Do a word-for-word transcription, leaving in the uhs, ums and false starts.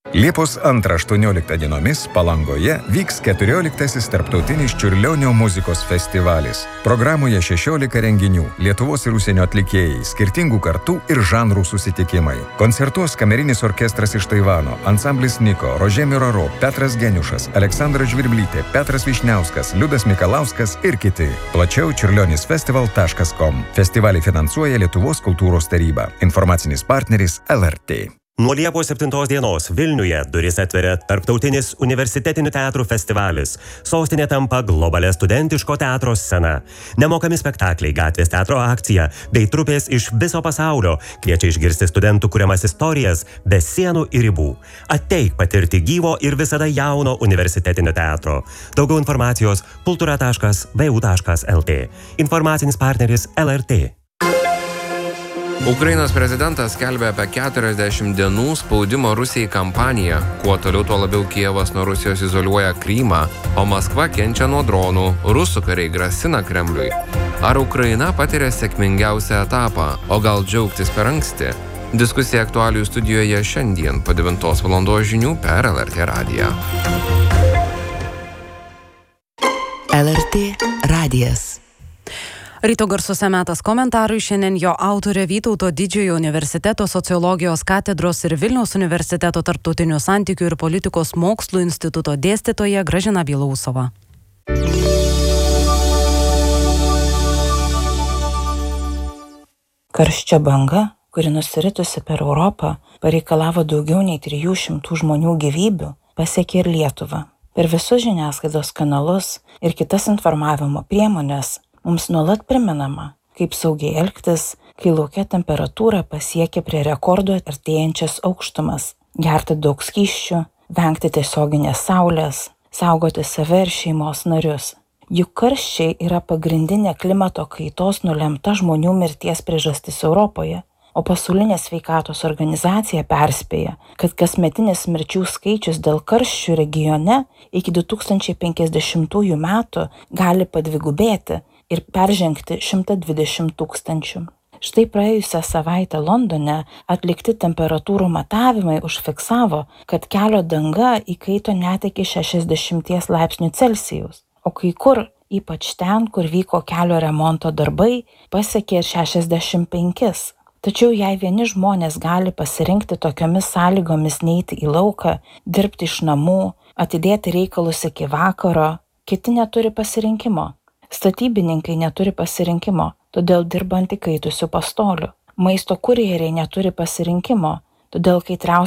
Liepos antrą aštuonioliktą dienomis Palangoje vyks keturioliktasis tarptautinis Čiurlionio muzikos festivalis. Programoje šešiolika renginių, Lietuvos ir užsienio atlikėjai, skirtingų kartų ir žanrų susitikimai. Koncertuos kamerinis orkestras iš Taivano, ansamblis Niko, Rožė Miraro, Petras Geniušas, Aleksandra Žvirblytė, Petras Višniauskas, Liudas Mikalauskas ir kiti. Plačiau čiurlionisfestival taškas com. Festivalį finansuoja Lietuvos kultūros taryba. Informacinis partneris L R T. Nuo Liepos septintos dienos Vilniuje duris atveria Tarptautinis universitetinių teatrų festivalis. Sostinė tampa globalia studentiško teatro scena. Nemokami spektakliai, gatvės teatro akcija bei trupės iš viso pasaulio kviečia išgirsti studentų kuriamas istorijas be sienų ir ribų. Ateik patirti gyvo ir visada jauno universitetinio teatro. Daugiau informacijos kultūra taškas v u taškas l t. Informacinis partneris L R T. Ukrainos prezidentas skelbė apie keturiasdešimt dienų spaudimo Rusijai kampaniją. Kuo toliau, tuo labiau Kijevas nuo Rusijos izoliuoja Krymą, o Maskva kenčia nuo dronų. Rusų kariai grasina Kremliui. Ar Ukraina patiria sėkmingiausią etapą, o gal džiaugtis per anksti? Diskusija aktualijų studijoje šiandien po devintos valandos žinių per L R T radiją. L R T radijas. Ryto garsuose metas komentarui. Šiandien jo autorė Vytauto Didžiojo universiteto sociologijos katedros ir Vilniaus universiteto tarptautinių santykių ir politikos mokslų instituto dėstytoja Gražina Bielausova. Karščio banga, kuri nusiritusi per Europą, pareikalavo daugiau nei trijų šimtų žmonių gyvybių, pasiekė ir Lietuvą. Per visus žiniasklaidos kanalus ir kitas informavimo priemonės mums nuolat priminama, kaip saugiai elgtis, kai lauke temperatūra pasiekia prie rekordų artėjančias aukštumas, gerti daug skysčių, vengti tiesioginės saulės, saugoti save ir šeimos narius. Juk karščiai yra pagrindinė klimato kaitos nulemta žmonių mirties priežastis Europoje, o pasaulinė sveikatos organizacija perspėja, kad kasmetinis mirčių skaičius dėl karščių regione iki du tūkstančiai penkiasdešimtųjų metų gali padvigubėti ir peržengti šimtą dvidešimt tūkstančių. Štai praėjusią savaitę Londone atlikti temperatūrų matavimai užfiksavo, kad kelio danga įkaito net iki šešiasdešimt laipsnių Celsijaus, o kai kur, ypač ten, kur vyko kelio remonto darbai, pasiekė ir šešiasdešimt penkis. Tačiau jei vieni žmonės gali pasirinkti tokiomis sąlygomis neiti į lauką, dirbti iš namų, atidėti reikalus iki vakaro, kiti neturi pasirinkimo. Statybininkai neturi pasirinkimo, todėl dirba ant įkaitusių pastolių. Maisto kurjeriai neturi pasirinkimo, todėl kaitriausios